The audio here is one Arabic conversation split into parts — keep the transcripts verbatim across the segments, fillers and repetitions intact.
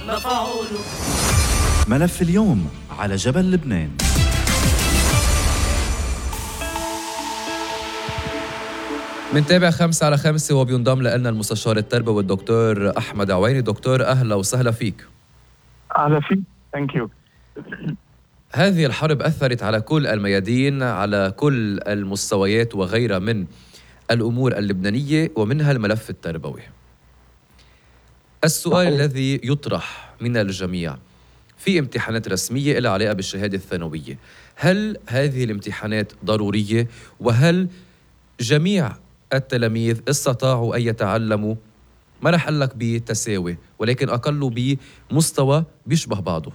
مفعوله. ملف اليوم على جبل لبنان. منتابع خمسة على خمسة وبينضم لنا المستشار التربوي الدكتور أحمد عويني. دكتور أهلا وسهلا فيك. أهلا فيك. ثانك يو. هذه الحرب أثرت على كل الميادين، على كل المستويات وغيرها من الأمور اللبنانية ومنها الملف التربوي. السؤال صحيح. الذي يطرح من الجميع في امتحانات رسمية لها علاقة بالشهادة الثانوية، هل هذه الامتحانات ضرورية؟ وهل جميع التلاميذ استطاعوا أن يتعلموا، ما رح أقول لك بتساوي، ولكن أقلوا بمستوى بيشبه بعضه؟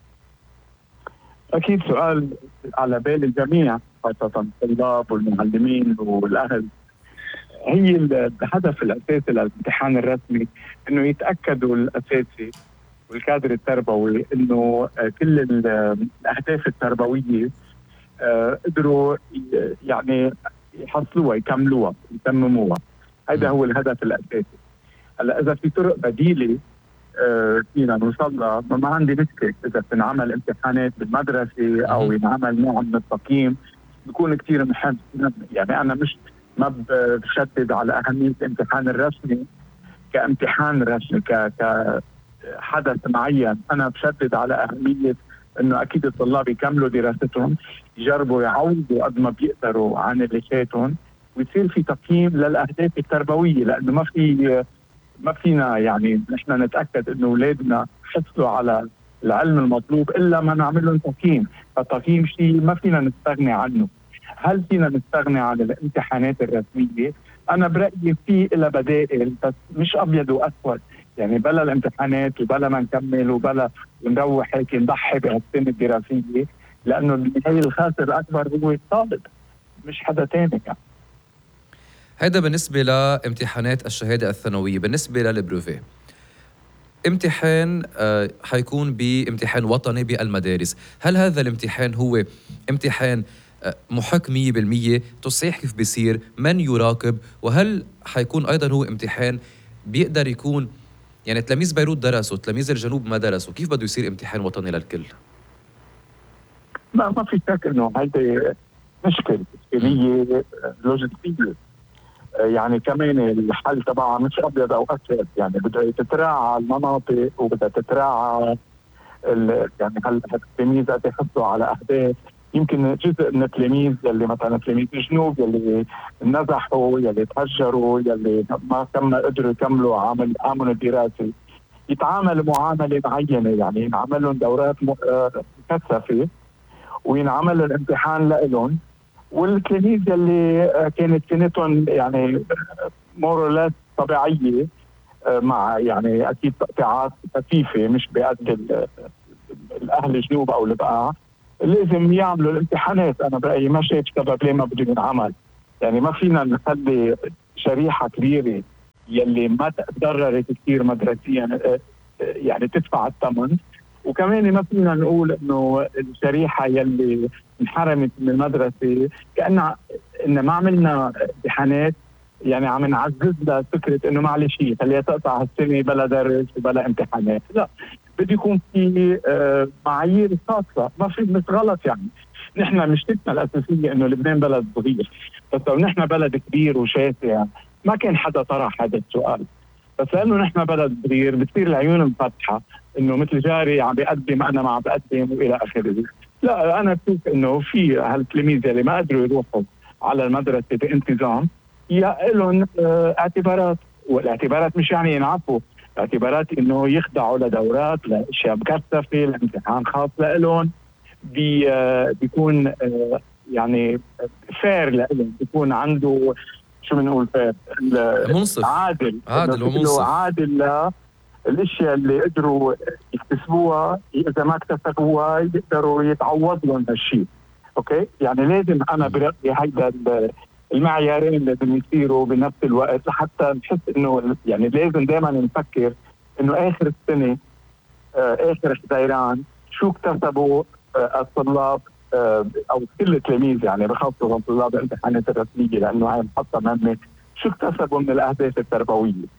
أكيد سؤال على بال الجميع، خاصة الطلاب والمعلمين والأهل. هي الهدف الأساسي للامتحان الرسمي إنه يتأكدوا الأساسي والكادر التربوي إنه كل الأهداف التربوية قدروا يعني يحصلوها، يكملوها، يتمموها. هذا هو الهدف الأساسي. هلا إذا في طرق بديلة فينا نوصل لها، ما عندي مشكلة. إذا بتنعمل امتحانات بالمدرسة أو ينعمل نوع من التقييم بيكون كثير مهم. يعني أنا مش ما بشدد على أهمية الامتحان الرسمي كامتحان رسمي كحدث معين، أنا بشدد على أهمية إنه أكيد الطلاب يكملوا دراستهم، يجربوا يعوضوا قد ما بيقدروا عن اللي فاتهم، ويصير في تقييم للأهداف التربوية. لأنه ما في ما فينا يعني نحن نتأكد إنه أولادنا حصلوا على العلم المطلوب إلا ما نعمل لهم تقييم. فالتقييم شيء ما فينا نستغني عنه. هل فينا نستغني عن الامتحانات الرسمية؟ أنا برأيي في إلى بدائل، بس مش أبيض وأسود. يعني بلا الامتحانات وبلا ما نكمل وبلا نروح هيك نضحي بهالسنة الدراسية، لأنه بالنهاية الخاسر الأكبر هو الطالب مش حدا تاني. يعني هذا بالنسبة لامتحانات الشهادة الثانوية. بالنسبة للبروفي، امتحان آه حيكون بامتحان وطني بالمدارس. هل هذا الامتحان هو امتحان آه محك مية بالمية؟ تصحيح كيف بيصير؟ من يراقب؟ وهل حيكون أيضا هو امتحان بيقدر يكون يعني تلاميذ بيروت درسوا، تلاميذ الجنوب ما درسوا، كيف بده يصير امتحان وطني للكل؟ ما ما في شك انه هيدي مشكله تشكيليه لوجستيه. يعني كمان الحل تبعها مش ابيض او اسود، يعني بدها تتراعى المناطق وبدها تتراعى يعني هل التلاميذ قد يحصلوا على اهداف. يمكن جزء من التلاميذ يلي مثلا تلاميذ الجنوب يلي نزحوا، يلي تهجروا، يلي ما كم قدروا يكملوا عامل عامل الدراسي، يتعامل معامله معينه. يعني ينعمل لهم دورات مكثفه وينعمل الامتحان لهم، والتلاميذ يلي كانت سنتهم يعني مورلات طبيعيه مع يعني اكيد تقطيعات خفيفه مش بقد الاهل الجنوب او البقاع، لازم يعملوا الامتحانات. انا برايي ما شايف سبب ليه ما بده ينعمل. يعني ما فينا نخلي شريحه كبيره يلي ما تضررت كثير مدرسيا يعني تدفع الثمن، وكمان ما فينا نقول انه الشريحه يلي انحرمت من المدرسه كأن إن ما عملنا امتحانات يعني عم نعزز لها فكره انه معلش خليها تقطع هالسنه بلا درس وبلا امتحانات. لا، بده يكون في آه معايير خاصه. ما في مش غلط. يعني نحن مشكلتنا الاساسيه انه لبنان بلد صغير، بس لو نحن بلد كبير وشاسع ما كان حدا طرح هذا السؤال. بس لانه نحن بلد صغير بتصير العيون مفتحه انه مثل جاري عم بيقدم انا ما عم بقدم والى اخره. لا، انا بشوف انه في هالتلاميذ اللي ما قدروا يروحوا على المدرسه بانتظام لهم اه اعتبارات، والاعتبارات مش يعني ينعفوا، اعتبارات انه يخضعوا لدورات لاشياء مكثفه، لامتحان خاص لهم بي اه بيكون اه يعني فير لهم، بيكون عنده شو بنقول فير منصف، عادل عادل ومنصف، عادل الاشياء اللي قدروا يكتسبوها اذا ما اكتسبوها يقدروا يتعوض لهم هالشيء. اوكي، يعني لازم انا برايي هيدا المعيارين لازم يصيروا بنفس الوقت لحتى نحس انه يعني لازم دائما نفكر انه اخر السنه آه اخر حزيران شو اكتسبوا آه الطلاب آه او كل التلاميذ، يعني بخاصه طلاب الامتحانات الرسميه لانه هاي محطه مهمه، شو اكتسبوا من الاهداف التربويه.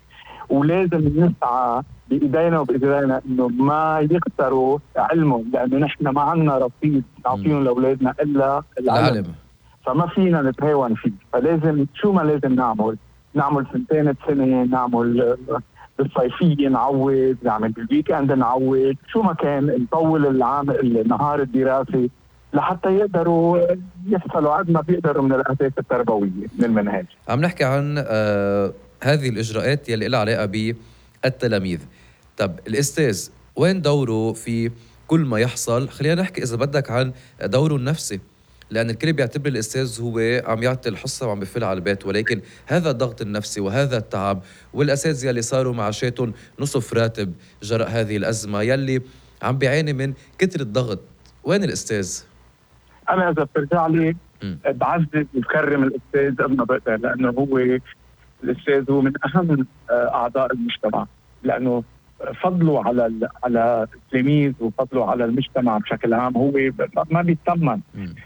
ولازم نسعى بايدينا وبايدينا انه ما يخسروا علمهم، لانه نحن ما عندنا رصيد نعطيهم لاولادنا الا العلم, العلم. فما فينا نتهاون فيه. فلازم شو ما لازم نعمل نعمل سنتين بسنه، نعمل بالصيفيه نعود، نعمل بالويك اند نعود، شو ما كان نطول العام النهار الدراسي لحتى يقدروا يحصلوا عد ما بيقدروا من الاهداف التربويه من المنهج. عم نحكي عن آه هذه الاجراءات يلي لها علاقه بالتلاميذ. طب الاستاذ وين دوره في كل ما يحصل؟ خلينا نحكي اذا بدك عن دوره النفسي، لأن الكل بيعتبر الأستاذ هو عم يعطي الحصة وعم بفل على البيت، ولكن هذا الضغط النفسي وهذا التعب، والأساتذة اللي صاروا معاشاتهم نصف راتب جراء هذه الأزمة، يلي عم بيعاني من كتر الضغط، وين الأستاذ؟ أنا إذا بترجع لي بعزز وبكرم الأستاذ قد ما بقدر، لأنه هو الأستاذ هو من أهم أعضاء المجتمع، لأنه فضله على على التلاميذ وفضله على المجتمع بشكل عام هو ما بيتثمن.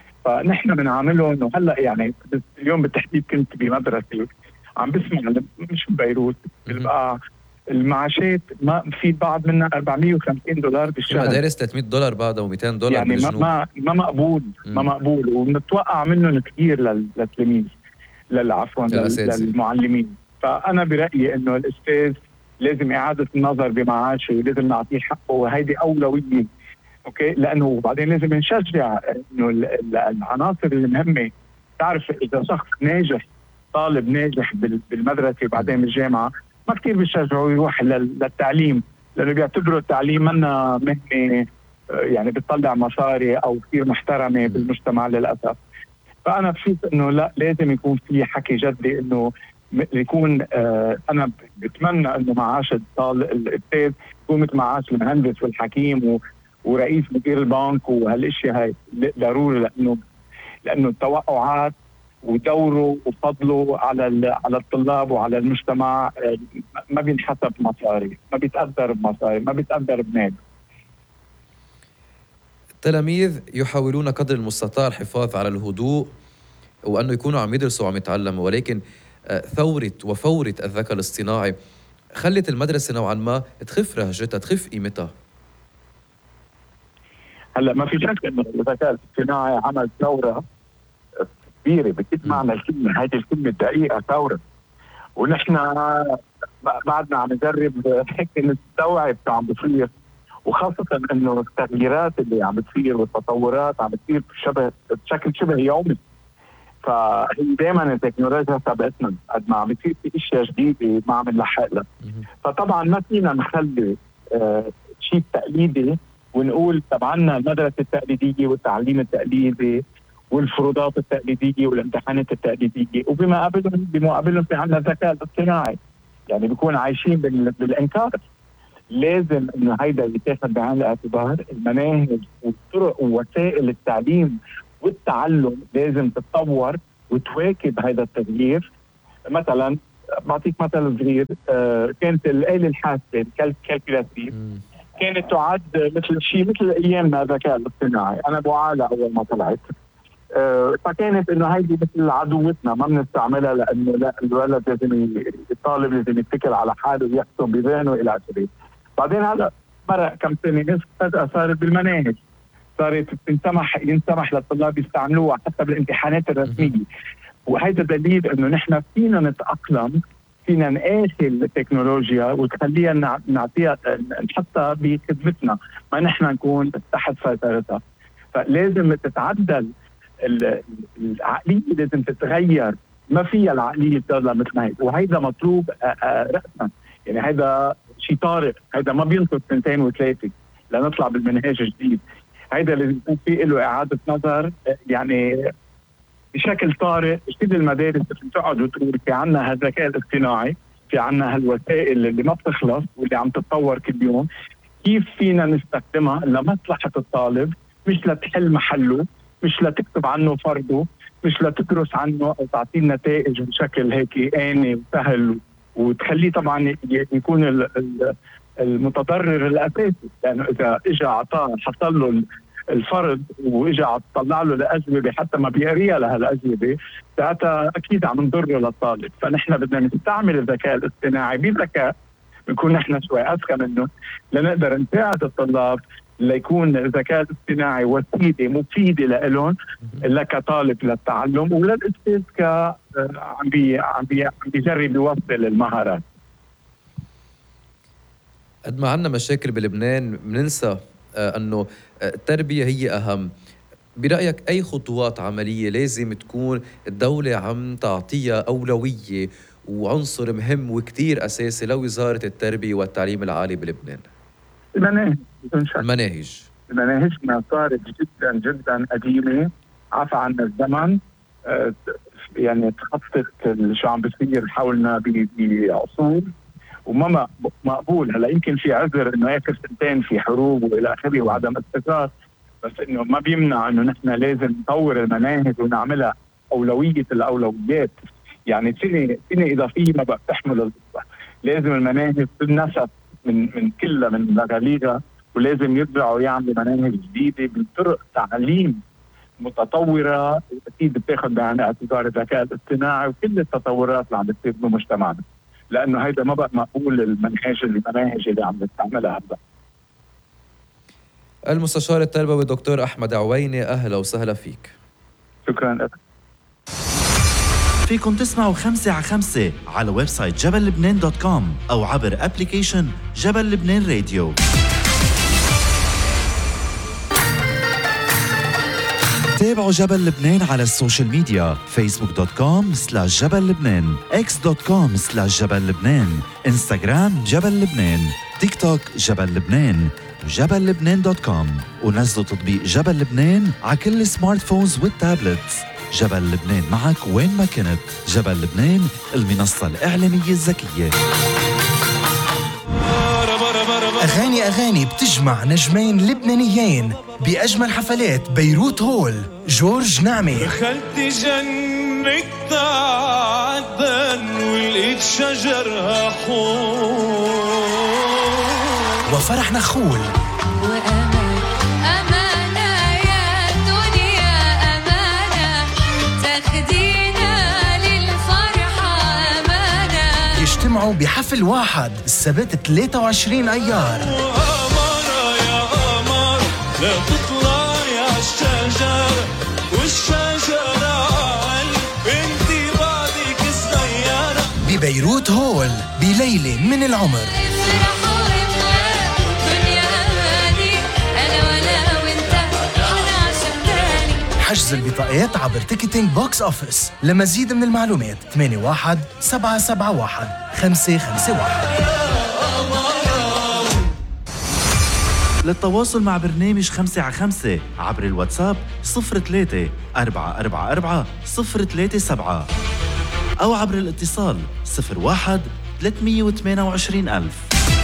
فنحن بنعامله انه هلا يعني اليوم بالتحديد كنت بمدرسه عم بسمع مش ببيروت بقى المعاشات ما في بعض منها أربعمية وخمسين دولار بالشهر، مدارس ثلاثمية دولار بعدها ومئتين دولار يعني ما ما ما مقبول مم. ما مقبول، وبنتوقع منهم كثير للتلاميذ عفوا للمعلمين. فانا برايي انه الاستاذ لازم اعاده النظر بمعاشه، لازم نعطيه حقه، وهيدي اولويه. اوكي، لانه بعدين لازم نشجع انه العناصر المهمه. تعرف اذا شخص ناجح، طالب ناجح بالمدرسه وبعدين بالجامعه، ما كثير بيشجعوا يروح للتعليم، لانه بيعتبروا التعليم منا مهنه يعني بتطلع مصاري او كثير محترمه بالمجتمع للاسف. فانا بشوف انه لا، لازم يكون في حكي جدي، انه يكون آه انا بتمنى انه معاش الاستاذ يكون مثل معاش المهندس والحكيم و ورئيس مدير البنك وهالاشياء هاي ضروري، لانه لانه التوقعات ودوره وفضله على على الطلاب وعلى المجتمع ما بينحسب مصاري، ما بيتقدر بمصاري، ما بيتقدر بمال. التلاميذ يحاولون قدر المستطاع الحفاظ على الهدوء وانه يكونوا عم يدرسوا وعم يتعلموا، ولكن ثوره وفوره الذكاء الاصطناعي خلت المدرسه نوعا ما تخف رهجتها، تخف قيمتها. هلا ما في شك انه الذكاء الاصطناعي عمل ثوره كبيره بكل معنى الكلمه، هذه الكلمه الدقيقه ثوره، ونحن بعدنا عم نجرب هيك نستوعب شو عم بصير، وخاصه انه التغييرات اللي عم بتصير والتطورات عم بتصير بشبه بشكل شبه يومي. فهي دائما التكنولوجيا سبقتنا، قد ما عم بتصير في اشياء جديده ما عم نلحق لها. فطبعا ما فينا نخلي آه شيء تقليدي ونقول تبعنا المدرسة التقليدية والتعليم التقليدي والفروضات التقليدية والامتحانات التقليدية، وبما قبلهم بمقابلهم في عنا الذكاء الاصطناعي، يعني بيكون عايشين بالإنكار. لازم إنه هيدا يتاخذ بعين الاعتبار، المناهج والطرق ووسائل التعليم والتعلم لازم تتطور وتواكب هذا التغيير. مثلا بعطيك مثل صغير، آه كانت الآلة الحاسبة الكالكولاتريس كانت تعد مثل شيء مثل ايامنا الذكاء الاصطناعي. انا ابو عالة اول ما طلعت أه فكانت انه هيدي مثل عدوتنا ما بنستعملها، لانه لا، الولد لازم الطالب لازم يتكل على حاله ويحسن بذهنه الى اخره. بعدين هذا مرق كم سنه فجاه صارت بالمناهج، صارت تنسمح ينسمح للطلاب يستعملوها حتى بالامتحانات الرسميه. وهذا دليل انه نحن فينا نتاقلم، فينا نقاسي التكنولوجيا وتخليها نعطيها نحطها بخدمتنا، ما نحن نكون تحت سيطرتها. فلازم تتعدل العقليه، لازم تتغير، ما فيها العقليه تضل مثل ما هي، وهيدا مطلوب رأسا. يعني هيدا شيء طارئ، هيدا ما بينطر سنتين وثلاثه لنطلع بالمنهاج الجديد. هيدا لازم يكون في له اعاده نظر، يعني بشكل طارئ. كل المدارس بتقعد وتقول في عنا هالذكاء الاصطناعي، في عنا هالوسائل اللي ما بتخلص واللي عم تتطور كل يوم، كيف فينا نستخدمها لمصلحة الطالب، مش لتحل محله، مش لتكتب عنه فرضه، مش لتدرس عنه أو تعطيه نتائج بشكل هيك آني وسهل وتخليه طبعا يكون المتضرر الأساسي. لأنه إذا إجا أعطاه حصل له الفرض واجى طلع له الاجوبه حتى ما بيقريها لهالاجوبه، ساعتها اكيد عم نضره للطالب. فنحن بدنا نستعمل الذكاء الاصطناعي بذكاء نكون نحن شوي أذكى منه لنقدر نساعد الطلاب ليكون الذكاء الاصطناعي وسيلة مفيدة لهم كطالب للتعلم، وللأستاذ ك عم بي عم بي عم بيجرب يوصل المهارات. قد ما عندنا مشاكل بلبنان بننسى آه أنه التربية هي أهم. برأيك أي خطوات عملية لازم تكون الدولة عم تعطيها أولوية وعنصر مهم وكتير أساسي لوزارة التربية والتعليم العالي بلبنان؟ المناهج. المناهج مناهجنا صارت جدا جدا قديمة، عفى عنا الزمن. آه يعني تخطت شو عم بيصير حولنا بعصور وما مقبول. هلا يمكن في عذر انه اخر سنتين في حروب والى اخره وعدم استقرار، بس انه ما بيمنع انه نحن لازم نطور المناهج ونعملها اولويه الاولويات. يعني سنه سنه اذا في ما بقى تحمل القصه، لازم المناهج تنسف من من كلها من مغاليغها، ولازم يرجعوا يعملوا مناهج جديده بطرق تعليم متطوره اكيد بتاخذ بعين الاعتبار الذكاء الاصطناعي وكل التطورات اللي عم بتصير بمجتمعنا، لانه هيدا ما بقى مقبول المناهج المناهج اللي عم نستعملها هلا. المستشار التربوي دكتور أحمد عويني، أهلا وسهلا فيك. شكرا لك. فيكم تسمعوا خمسة على خمسة على ويب سايت جبل لبنان دوت كوم أو عبر أبليكيشن جبل لبنان راديو. تابعوا جبل لبنان على السوشيال ميديا فيسبوك دوت كوم سلاش جبل لبنان، اكس دوت كوم سلاش جبل لبنان، انستغرام جبل لبنان، تيك توك جبل لبنان، جبل لبنان دوت كوم، ونزلوا تطبيق جبل لبنان على كل السمارت فونز والتابلتس. جبل لبنان معك وين ما كنت. جبل لبنان، المنصة الإعلامية الذكية. أغاني أغاني بتجمع نجمين لبنانيين بأجمل حفلات بيروت هول. جورج نعمة. دخلت جنة عدن ولقيت شجرها حور. وفرح نخول. وأمان أمانة يا دنيا أمانة تاخدينا للفرحة أمانة. يجتمعوا بحفل واحد السبت ثلاثة وعشرين أيار. وأمانة يا قمر لا تطلعي عالشجر والشجرة قلب انتي بعدك صغيرة. ببيروت هول بليلة من العمر. حجز البطاقات عبر تيكتينج بوكس أوفيس. لمزيد من المعلومات ثمانية واحد سبعة سبعة واحد خمسة خمسة واحد. للتواصل مع برنامج خمسة على خمسة عبر الواتساب صفر ثلاثة أربعة أربعة أربعة صفر ثلاثة سبعة أو عبر الاتصال صفر واحد ثلاثمية وثمانية وعشرين ألف.